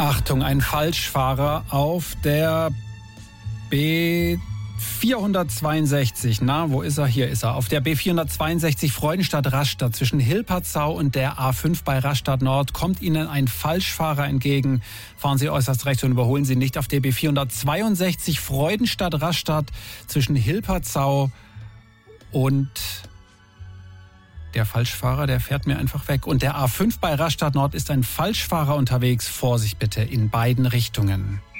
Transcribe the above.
Achtung, ein Falschfahrer auf der B462. Na, wo ist er? Hier ist er. Auf der B462 Freudenstadt-Rastatt zwischen Hilpertzau und der A5 bei Rastatt Nord kommt Ihnen ein Falschfahrer entgegen. Fahren Sie äußerst rechts und überholen Sie nicht. Auf der B462 Freudenstadt-Rastatt zwischen Hilpertzau und der Falschfahrer, der fährt mir einfach weg. Und der A5 bei Rastatt Nord ist ein Falschfahrer unterwegs. Vorsicht bitte in beiden Richtungen.